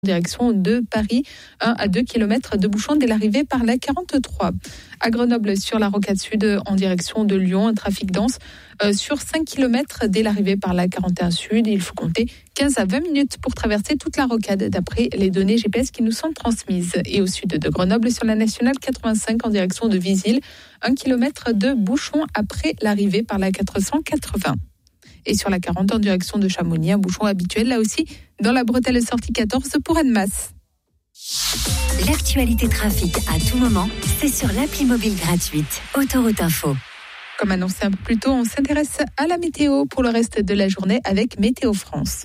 direction de Paris, 1 à 2 km de bouchons dès l'arrivée par la 43. À Grenoble, sur la rocade sud, en direction de Lyon, un trafic dense sur 5 km dès l'arrivée par la 41 sud. Il faut compter 15 à 20 minutes pour traverser toute la rocade, d'après les données GPS qui nous sont transmises. Et au sud de Grenoble, sur la nationale 85, en direction de Visil, 1 km de bouchons après l'arrivée par la 480. Et sur la 40 en direction de Chamonix, un bouchon habituel là aussi dans la bretelle sortie 14 pour Annemasse. L'actualité trafic à tout moment, c'est sur l'appli mobile gratuite Autoroute Info. Comme annoncé un peu plus tôt, on s'intéresse à la météo pour le reste de la journée avec Météo France.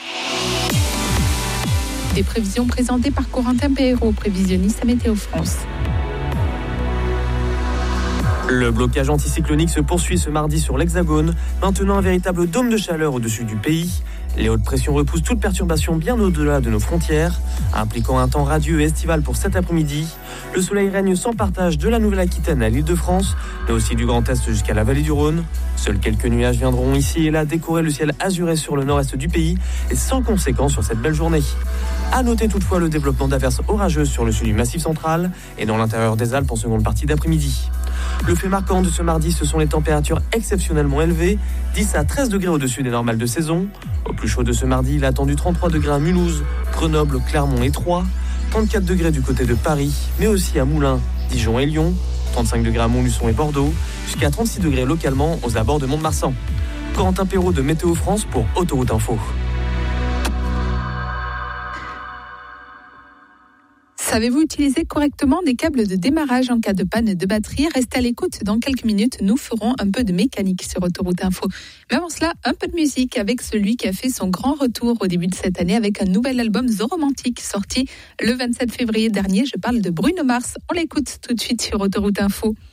Des prévisions présentées par Corentin Péhérault, prévisionniste à Météo France. Le blocage anticyclonique se poursuit ce mardi sur l'Hexagone, maintenant un véritable dôme de chaleur au-dessus du pays. Les hautes pressions repoussent toute perturbation bien au-delà de nos frontières, impliquant un temps radieux et estival pour cet après-midi. Le soleil règne sans partage de la Nouvelle-Aquitaine à l'Île-de-France, mais aussi du Grand Est jusqu'à la vallée du Rhône. Seuls quelques nuages viendront ici et là décorer le ciel azuré sur le nord-est du pays et sans conséquence sur cette belle journée. À noter toutefois le développement d'averses orageuses sur le sud du Massif central et dans l'intérieur des Alpes en seconde partie d'après-midi. Le fait marquant de ce mardi, ce sont les températures exceptionnellement élevées, 10 à 13 degrés au-dessus des normales de saison. Au plus chaud de ce mardi, il a attendu 33 degrés à Mulhouse, Grenoble, Clermont et Troyes, 34 degrés du côté de Paris, mais aussi à Moulins, Dijon et Lyon, 35 degrés à Montluçon et Bordeaux, jusqu'à 36 degrés localement aux abords de Mont-de-Marsan. Corentin Péhérault de Météo France pour Autoroute Info. Savez-vous utiliser correctement des câbles de démarrage en cas de panne de batterie? Restez à l'écoute, dans quelques minutes, nous ferons un peu de mécanique sur Autoroute Info. Mais avant cela, un peu de musique avec celui qui a fait son grand retour au début de cette année avec un nouvel album The Romantic sorti le 27 février dernier. Je parle de Bruno Mars. On l'écoute tout de suite sur Autoroute Info.